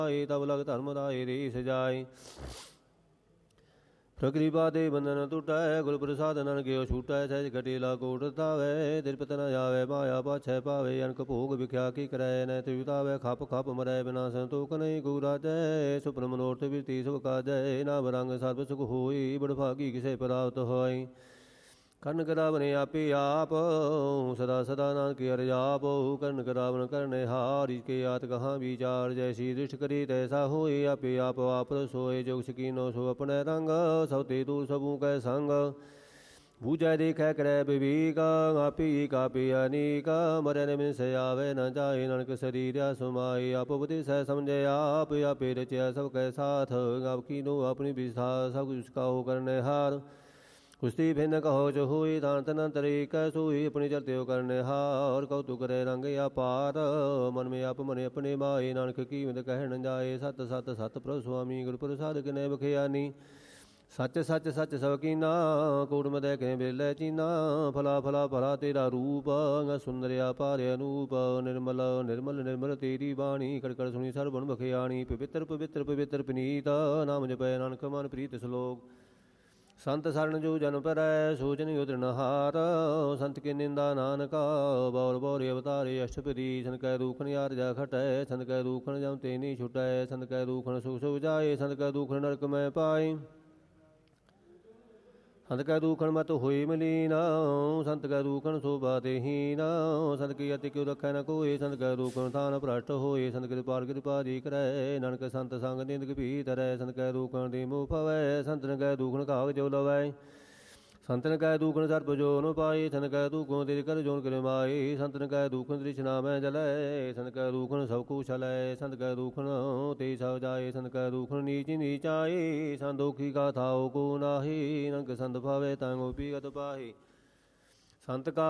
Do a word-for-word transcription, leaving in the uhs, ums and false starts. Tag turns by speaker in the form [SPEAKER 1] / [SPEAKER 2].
[SPEAKER 1] तब लग धर्म राय रे सजाए। प्रकृपा दे बंधन टूटै गुर प्रसाद नन गयो छूटै। सहज घटेला कोट धावै तिरपत न जावै माया पाछै पावे। अनक भोग विख्या की करै न त्रितावै खप खप मरै बिना संतोख नहीं गु राजै। सुपन मनोरथ बिरती सुख काजै नाम रंग सर्व सुख होई बड़ भागी किसे प्राप्त होई। ਕਰਨ ਕਰਾਵਨ ਆਪੇ ਆਪ ਸਦਾ ਸਦਾ ਨਾਨਕ ਹਰਿ ਜਾਪ। ਕਰਨ ਕਰਾਵਨ ਕਰਨੇ ਹਾਰਿ ਕੇ ਆਤ ਕਹਾਂ ਵਿਚਾਰ। ਜੈਸੀ ਦ੍ਰਿਸ਼ਟ ਕਰੀ ਤੈਸਾ ਹੋਏ ਆਪੇ ਆਪ ਆਪ ਰਸੋਏ। ਜੋ ਸਕੀਨੋ ਸੋ ਆਪਣੇ ਰੰਗ ਸਭ ਤੇ ਦੂਰ ਸਭੂ ਕੈ ਸੰਗ। ਬੂਝੈ ਦੇਖੈ ਕਰੈ ਵਿਵੇਕ ਆਪੀ ਕਾਪੀ ਅਨੇਕ। ਮਰੈ ਨਿਮਿ ਸੇ ਆਵੇ ਨ ਜਾਏ ਨਾਨਕ ਸਰੀਰਿਆ ਸੁਮਾਏ। ਆਪ ਉਪਦੇਸੈ ਸਮਝੈ ਆਪ ਆਪੇ ਰਚਿਆ ਸਭ ਕੈ ਸਾਥ। ਆਪ ਕੀਨੋ ਆਪਣੀ ਵਿਸਥਾ ਸਭ ਕੁਛ ਕਾਹੋ ਕਰਨੇ ਹਾਰ। कुश्ती भिन्न कहो जो हुई दान तन तरीक सोई। अपनी चलते हो करने हार कौतुक करे रंग या पार। मन में आप मने अपने माए नानक कीमत कहन जाए। सत सत सत प्रभु स्वामी गुरु प्रसाद किने बखियानी। सच सच सच सब कीना कोट मदै कहें बेलै चीना। फला फला फला तेरा रूप सुंदरिया पारे अनूप। निर्मल निर्मल निर्मल तेरी बाणी कड़कड़ सुनी सर्वन बखियानी। पवित्र पवित्र पवित्र पनीत नाम जपै नानक मन प्रीत श्लोक। संत शरण जो जन परै सोचन उतरन हार। संत की निंदा नानका बौर बौर अवतारे अष्टपदी। संत कै दूखन यार जा खटै संत कै दूखन जम ते नहीं छुटै। संत कै दूखन सुख सुख जाए संत कै दूखन नरक में पाए। संत कै दूखन मत होई मलीन संत कै दूखन शोभा देहीन। संत की अति क्यों रखै न कोई संत कै दूखन थान भ्रष्ट होए। संत कृपाल कृपा जी करै नानक संत संग निंद भी धरै। संत कै दूखन दीमु पवै संत न कै दूखन काग जो लवै। संत न कै दूखन सर्प जो न पाए संत कै दूखन तिल कर जोन कर माए। संत न कै दूखन तृष्णा में जलै संत कै दूखन सब कुछ छलै। संत कै दूखन ते सब जाए संत कै दूखन नीच नीचाए। संतोखी का थाओ को नाहि नानक संत भावे तांगो पीगत पाहि। संत का